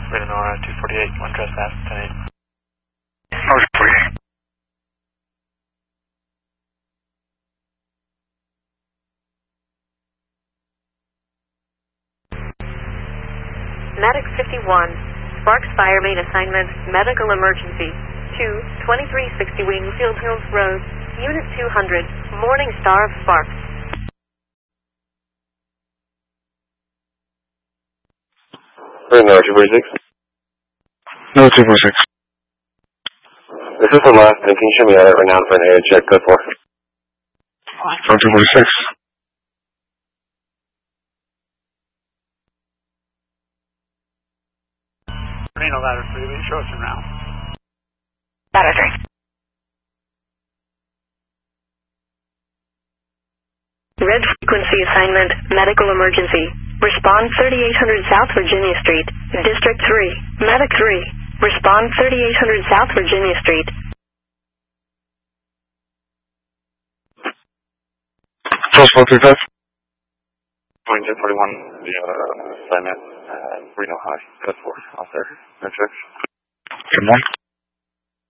Reno, Nora, 248, 1 trespass, 10-8. Oh, 248. Medic 51, Sparks Fire Main Assignment, Medical Emergency, 2360 Wingfield Hills Road, Unit 200, Morning Star of Sparks. Reno, 246. No, 246. This is the last. Can you show me that right now for an area check? Code 4. No, 246. Reno, ladder 3, will you show us around? Ladder 3. Red Frequency Assignment, Medical Emergency. Respond 3800 South Virginia Street, District 3. Medic 3. Respond 3800 South Virginia Street. First 435. 2241, the assignment, Reno High, code 4, officer. No check. Good morning.